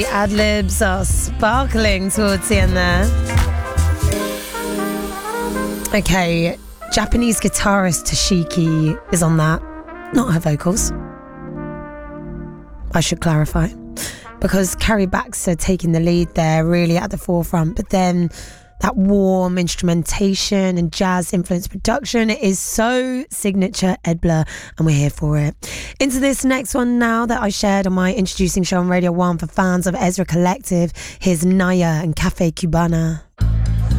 Ad-libs are sparkling towards the end there. Okay, Japanese guitarist Toshiki is on that, not her vocals. I should clarify, because Carrie Baxter taking the lead there, really at the forefront, but then that warm instrumentation and jazz influenced production, it is so signature Edbler, and we're here for it. Into this next one now that I shared on my introducing show on Radio 1 for fans of Ezra Collective. Here's Naya and Cafe Cubana.